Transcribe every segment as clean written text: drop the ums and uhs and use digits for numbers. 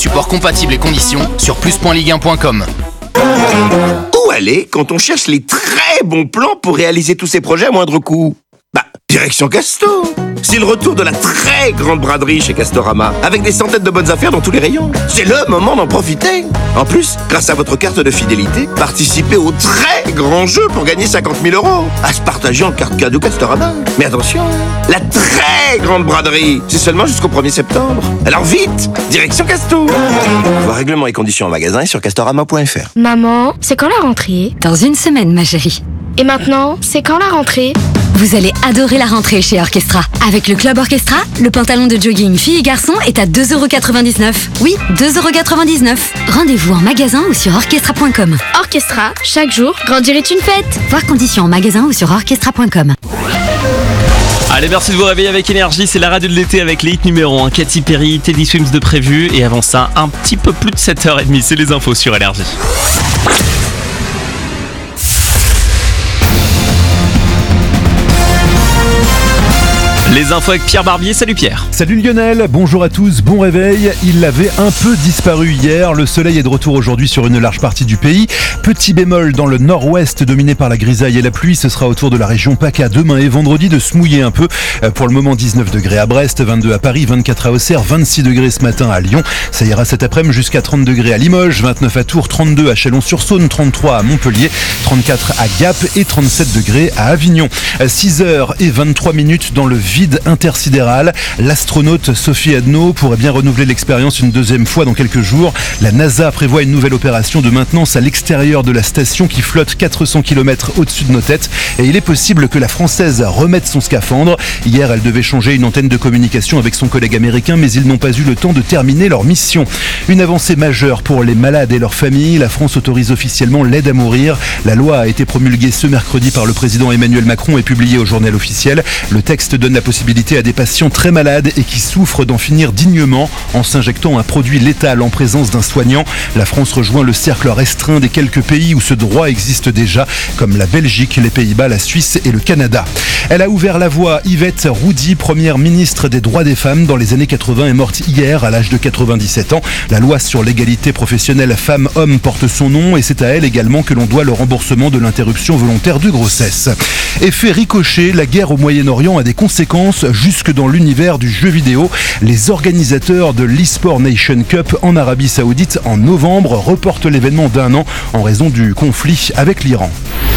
support compatible et conditions sur plus.ligue1.com. Où aller quand on cherche les très bons plans pour réaliser tous ces projets à moindre coût? Direction Casto. C'est le retour de la très grande braderie chez Castorama, avec des centaines de bonnes affaires dans tous les rayons. C'est le moment d'en profiter. En plus, grâce à votre carte de fidélité, participez au très grand jeu pour gagner 50 000 €, à se partager en carte cadeau Castorama. Mais attention, la très grande braderie, c'est seulement jusqu'au 1er septembre. Alors vite, direction Casto. Voir règlements et conditions en magasin et sur castorama.fr. Maman, c'est quand la rentrée? Dans une semaine, ma chérie. Et maintenant, c'est quand la rentrée? Vous allez adorer la rentrée chez Orchestra. Avec le Club Orchestra, le pantalon de jogging filles et garçons est à 2,99 €. Oui, 2,99 €. Rendez-vous en magasin ou sur orchestra.com. Orchestra, chaque jour, grandir est une fête. Voir conditions en magasin ou sur orchestra.com. Allez, merci de vous réveiller avec Énergie, c'est la radio de l'été avec les hits numéro 1, Katy Perry, Teddy Swims de prévu, et avant ça, un petit peu plus de 7h30, c'est les infos sur Énergie. Les infos avec Pierre Barbier, salut Pierre. Salut Lionel, bonjour à tous, bon réveil. Il avait un peu disparu hier, le soleil est de retour aujourd'hui sur une large partie du pays. Petit bémol dans le nord-ouest dominé par la grisaille et la pluie, ce sera autour de la région PACA demain et vendredi de se mouiller un peu. Pour le moment 19 degrés à Brest, 22 à Paris, 24 à Auxerre, 26 degrés ce matin à Lyon. Ça ira cet après-midi jusqu'à 30 degrés à Limoges, 29 à Tours, 32 à Chalon-sur-Saône, 33 à Montpellier, 34 à Gap et 37 degrés à Avignon. 6h23 dans le vide intersidéral. L'astronaute Sophie Adno pourrait bien renouveler l'expérience une deuxième fois dans quelques jours. La NASA prévoit une nouvelle opération de maintenance à l'extérieur de la station qui flotte 400 km au-dessus de nos têtes et il est possible que la Française remette son scaphandre. Hier, elle devait changer une antenne de communication avec son collègue américain, mais ils n'ont pas eu le temps de terminer leur mission. Une avancée majeure pour les malades et leurs familles. La France autorise officiellement l'aide à mourir. La loi a été promulguée ce mercredi par le président Emmanuel Macron et publiée au journal officiel. Le texte donne la possibilité à des patients très malades et qui souffrent d'en finir dignement en s'injectant un produit létal en présence d'un soignant. La France rejoint le cercle restreint des quelques pays où ce droit existe déjà, comme la Belgique, les Pays-Bas, la Suisse et le Canada. Elle a ouvert la voie. Yvette Roudy, première ministre des droits des femmes dans les années 80, est morte hier à l'âge de 97 ans. La loi sur l'égalité professionnelle femmes-hommes porte son nom et c'est à elle également que l'on doit le remboursement de l'interruption volontaire de grossesse. Effet ricochet, la guerre au Moyen-Orient a des conséquences jusque dans l'univers du jeu vidéo. Les organisateurs de l'eSport Nation Cup en Arabie Saoudite en novembre reportent l'événement d'un an en raison du conflit avec l'Iran.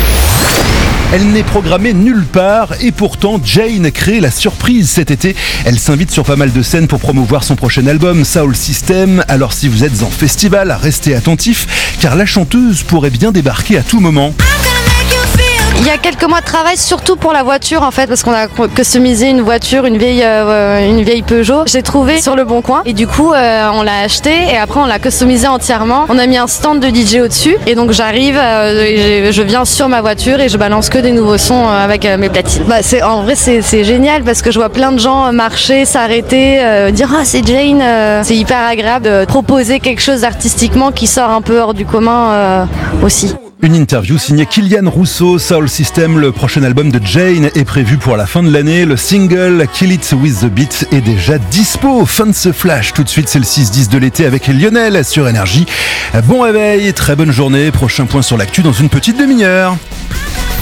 Elle n'est programmée nulle part et pourtant Jane crée la surprise cet été. Elle s'invite sur pas mal de scènes pour promouvoir son prochain album Soul System. Alors si vous êtes en festival, restez attentifs car la chanteuse pourrait bien débarquer à tout moment. Il y a quelques mois de travail, surtout pour la voiture en fait, parce qu'on a customisé une voiture, une vieille Peugeot. J'ai trouvé sur le bon coin et du coup on l'a acheté et après on l'a customisé entièrement. On a mis un stand de DJ au-dessus et donc j'arrive, je viens sur ma voiture et je balance que des nouveaux sons avec mes platines. En vrai c'est génial parce que je vois plein de gens marcher, s'arrêter, dire ah c'est Jane. C'est hyper agréable de proposer quelque chose artistiquement qui sort un peu hors du commun aussi. Une interview signée Kylian Rousseau. Soul System, le prochain album de Jane, est prévu pour la fin de l'année. Le single Kill It With The Beat est déjà dispo. Fin de ce flash. Tout de suite, c'est le 6-10 de l'été avec Lionel sur Énergie. Bon réveil, très bonne journée. Prochain point sur l'actu dans une petite demi-heure.